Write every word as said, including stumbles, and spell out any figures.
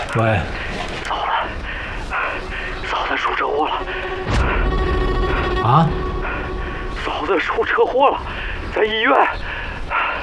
喂， 糟了，嫂子出车祸了！ 啊？ 嫂子出车祸了，在医院。